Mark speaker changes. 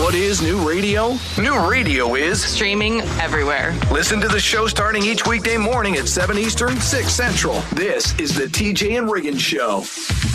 Speaker 1: What is new radio? New radio is
Speaker 2: streaming everywhere.
Speaker 1: Listen to the show starting each weekday morning at 7 Eastern, 6 Central. This is the TJ and Riggins Show.